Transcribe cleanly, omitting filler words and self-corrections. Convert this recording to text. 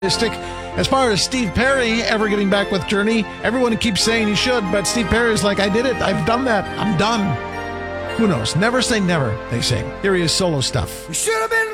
As far as Steve Perry ever getting back with Journey, everyone keeps saying he should, but Steve Perry's like, I did it. I've done that. I'm done. Who knows? Never say never, they say. Here he is, solo stuff. We should have been